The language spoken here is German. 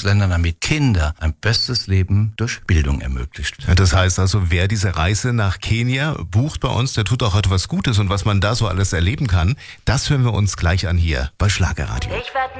Entwicklungsländern, damit Kinder ein bestes Leben durch Bildung ermöglicht. Ja, das heißt also, wer diese Reise nach Kenia bucht bei uns, der tut auch etwas Gutes. Und was man da so alles erleben kann, das hören wir uns gleich an hier bei Schlagerradio.